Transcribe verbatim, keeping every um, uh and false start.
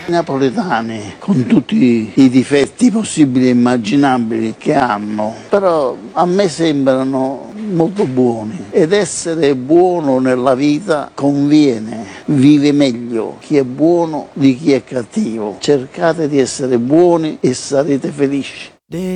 I napoletani, con tutti i difetti possibili e immaginabili che hanno, però a me sembrano molto buoni, ed essere buono nella vita conviene, vive meglio chi è buono di chi è cattivo. Cercate di essere buoni e sarete felici.